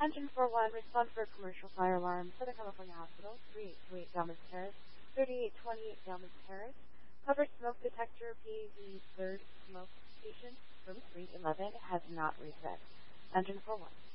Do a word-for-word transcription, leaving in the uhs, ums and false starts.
Engine four one, respond for a commercial fire alarm, Southern California Hospital, three eight two eight Dalmas Terrace, thirty-eight twenty-eight Dalmas Terrace. Cover smoke detector P V third smoke station, room three eleven, has not reset. Engine four one.